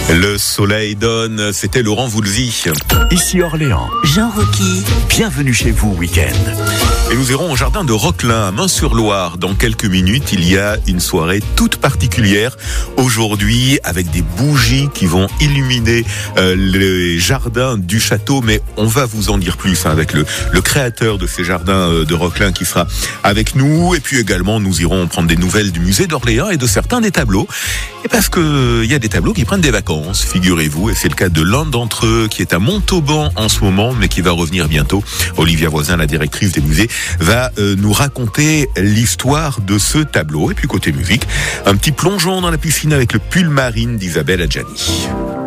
Le soleil donne, c'était Laurent Voulzy. Ici Orléans. Jean Rocky. Bienvenue chez vous, week-end. Et nous irons au jardin de Roquelin, à Main-sur-Loire. Dans quelques minutes, il y a une soirée toute particulière. Aujourd'hui, avec des bougies qui vont illuminer les jardins du château. Mais on va vous en dire plus avec le créateur de ces jardins de Roquelin qui sera avec nous. Et puis également, nous irons prendre des nouvelles du musée d'Orléans et de certains des tableaux. Et parce que il y a des tableaux qui prennent des vacances, figurez-vous. Et c'est le cas de l'un d'entre eux qui est à Montauban en ce moment, mais qui va revenir bientôt. Olivia Voisin, la directrice des musées, va nous raconter l'histoire de ce tableau. Et puis côté musique, un petit plongeon dans la piscine avec le pull marine d'Isabelle Adjani.